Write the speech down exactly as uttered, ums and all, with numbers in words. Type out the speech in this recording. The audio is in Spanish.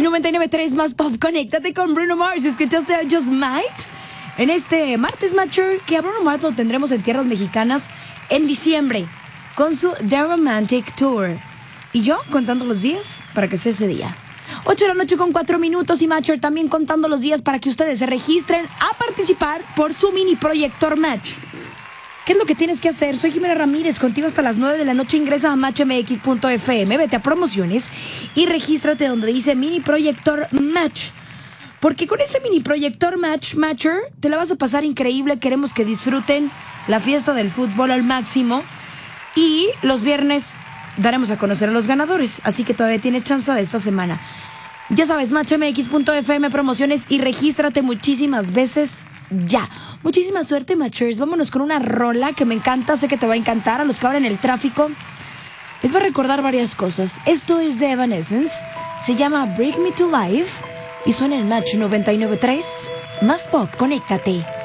noventa y nueve punto tres más pop. Conéctate con Bruno Mars. ¿Escuchaste a Just Might? En este martes, Matcher, que a Bruno Mars lo tendremos en tierras mexicanas en diciembre con su The Romantic Tour. Y yo contando los días para que sea ese día. ocho de la noche con cuatro minutos y Matcher también contando los días para que ustedes se registren a participar por su mini proyector Match. ¿Qué es lo que tienes que hacer? Soy Jimena Ramírez, contigo hasta las nueve de la noche. Ingresa a match m x punto f m, vete a promociones y regístrate donde dice mini proyector Match. Porque con este mini proyector Match, Matcher, te la vas a pasar increíble. Queremos que disfruten la fiesta del fútbol al máximo. Y los viernes daremos a conocer a los ganadores. Así que todavía tiene chance de esta semana. Ya sabes, match m x punto f m, promociones y regístrate muchísimas veces ya. Muchísima suerte, Matchers. Vámonos con una rola que me encanta, sé que te va a encantar. A los que ahora en el tráfico les va a recordar varias cosas. Esto es de Evanescence, se llama Bring Me to Life y suena en Match noventa y nueve punto tres más pop. Conéctate.